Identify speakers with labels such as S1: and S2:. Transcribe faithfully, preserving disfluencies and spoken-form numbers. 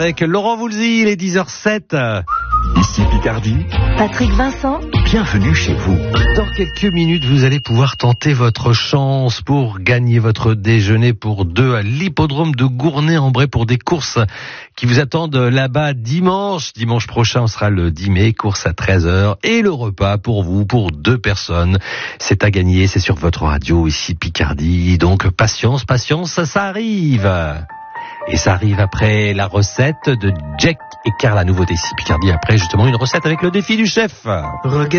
S1: Avec Laurent Voulzy, il est dix heures zéro sept.
S2: Ici Picardie.
S3: Patrick Vincent.
S2: Bienvenue chez vous.
S1: Dans quelques minutes, vous allez pouvoir tenter votre chance pour gagner votre déjeuner pour deux à l'hippodrome de Gournay-en-Bray pour des courses qui vous attendent là-bas dimanche. Dimanche prochain, ce sera le dix mai, course à treize heures et le repas pour vous, pour deux personnes. C'est à gagner, c'est sur votre radio ici Picardie. Donc patience, patience, ça, ça arrive. Et ça arrive après la recette de Jack et Carla, nouveauté ici Picardie. Après justement une recette avec le défi du chef.
S2: Regarde.